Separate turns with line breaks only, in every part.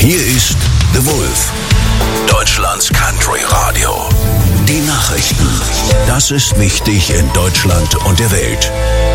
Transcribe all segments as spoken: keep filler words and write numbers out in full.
Hier ist The Wolf, Deutschlands Country Radio. Die Nachrichten. Das ist wichtig in Deutschland und der Welt.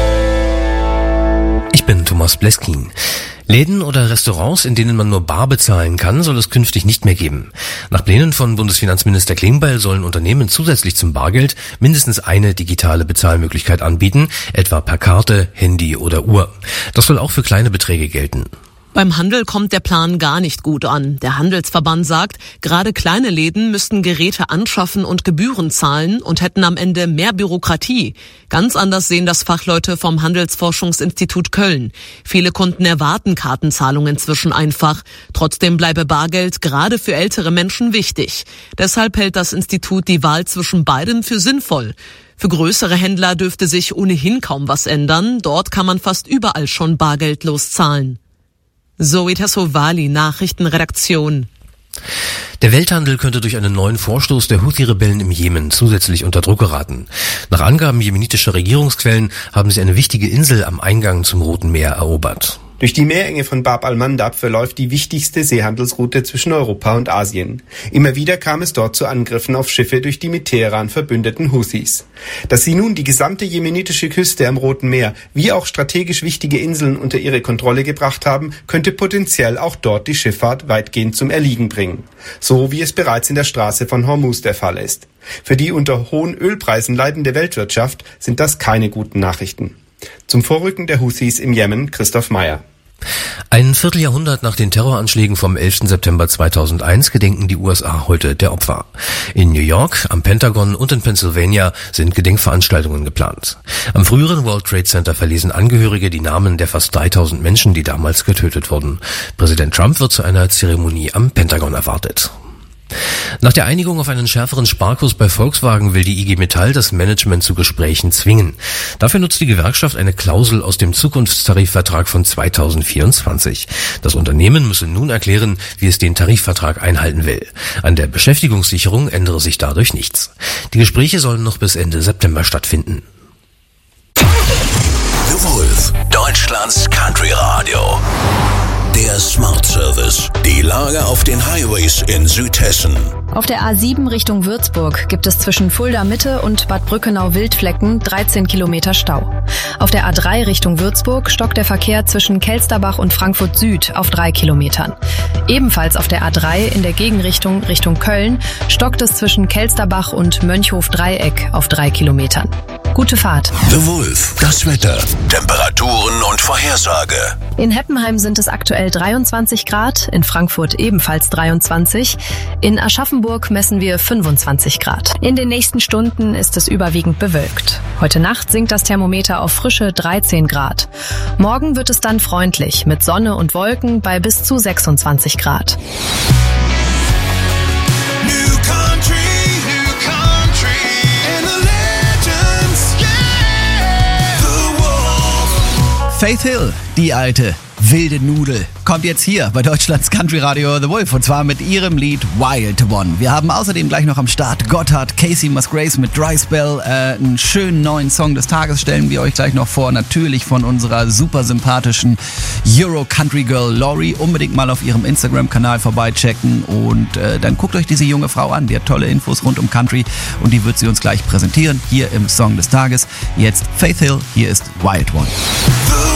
Ich bin Thomas Bleskin. Läden oder Restaurants, in denen man nur bar bezahlen kann, soll es künftig nicht mehr geben. Nach Plänen von Bundesfinanzminister Klingbeil sollen Unternehmen zusätzlich zum Bargeld mindestens eine digitale Bezahlmöglichkeit anbieten, etwa per Karte, Handy oder Uhr. Das soll auch für kleine Beträge gelten.
Beim Handel kommt der Plan gar nicht gut an. Der Handelsverband sagt, gerade kleine Läden müssten Geräte anschaffen und Gebühren zahlen und hätten am Ende mehr Bürokratie. Ganz anders sehen das Fachleute vom Handelsforschungsinstitut Köln. Viele Kunden erwarten Kartenzahlungen inzwischen einfach. Trotzdem bleibe Bargeld gerade für ältere Menschen wichtig. Deshalb hält das Institut die Wahl zwischen beidem für sinnvoll. Für größere Händler dürfte sich ohnehin kaum was ändern. Dort kann man fast überall schon bargeldlos zahlen. Zoe Tassovali, Nachrichtenredaktion.
Der Welthandel könnte durch einen neuen Vorstoß der Houthi-Rebellen im Jemen zusätzlich unter Druck geraten. Nach Angaben jemenitischer Regierungsquellen haben sie eine wichtige Insel am Eingang zum Roten Meer erobert.
Durch die Meerenge von Bab al-Mandab verläuft die wichtigste Seehandelsroute zwischen Europa und Asien. Immer wieder kam es dort zu Angriffen auf Schiffe durch die mit Teheran verbündeten Houthis. Dass sie nun die gesamte jemenitische Küste am Roten Meer wie auch strategisch wichtige Inseln unter ihre Kontrolle gebracht haben, könnte potenziell auch dort die Schifffahrt weitgehend zum Erliegen bringen. So wie es bereits in der Straße von Hormuz der Fall ist. Für die unter hohen Ölpreisen leidende Weltwirtschaft sind das keine guten Nachrichten. Zum Vorrücken der Houthis im Jemen, Christoph Meyer.
Ein Vierteljahrhundert nach den Terroranschlägen vom elften September zweitausendeins gedenken die U S A heute der Opfer. In New York, am Pentagon und in Pennsylvania sind Gedenkveranstaltungen geplant. Am früheren World Trade Center verlesen Angehörige die Namen der fast dreitausend Menschen, die damals getötet wurden. Präsident Trump wird zu einer Zeremonie am Pentagon erwartet. Nach der Einigung auf einen schärferen Sparkurs bei Volkswagen will die I G Metall das Management zu Gesprächen zwingen. Dafür nutzt die Gewerkschaft eine Klausel aus dem Zukunftstarifvertrag von zweitausendvierundzwanzig. Das Unternehmen müsse nun erklären, wie es den Tarifvertrag einhalten will. An der Beschäftigungssicherung ändere sich dadurch nichts. Die Gespräche sollen noch bis Ende September stattfinden.
The Wolf, Deutschlands Country Radio. Der Smart Service. Die Lage auf den Highways in Südhessen.
Auf der A sieben Richtung Würzburg gibt es zwischen Fulda Mitte und Bad Brückenau-Wildflecken dreizehn Kilometer Stau. Auf der A drei Richtung Würzburg stockt der Verkehr zwischen Kelsterbach und Frankfurt Süd auf drei Kilometern. Ebenfalls auf der A drei in der Gegenrichtung Richtung Köln stockt es zwischen Kelsterbach und Mönchhof-Dreieck auf drei Kilometern. Gute Fahrt.
The Wolf, das Wetter, Temperaturen und Vorhersage.
In Heppenheim sind es aktuell dreiundzwanzig Grad, in Frankfurt ebenfalls dreiundzwanzig, in Aschaffenburg messen wir fünfundzwanzig Grad. In den nächsten Stunden ist es überwiegend bewölkt. Heute Nacht sinkt das Thermometer auf frische dreizehn Grad. Morgen wird es dann freundlich mit Sonne und Wolken bei bis zu sechsundzwanzig Grad.
Faith Hill, die alte wilde Nudel, kommt jetzt hier bei Deutschlands Country Radio The Wolf und zwar mit ihrem Lied Wild One. Wir haben außerdem gleich noch am Start Gotthard, Casey Musgraves mit Dry Spell, äh, einen schönen neuen Song des Tages stellen wir euch gleich noch vor, natürlich von unserer super sympathischen Euro Country Girl Lori. Unbedingt mal auf ihrem Instagram-Kanal vorbeichecken und äh, dann guckt euch diese junge Frau an, die hat tolle Infos rund um Country und die wird sie uns gleich präsentieren hier im Song des Tages. Jetzt Faith Hill, hier ist Wild One.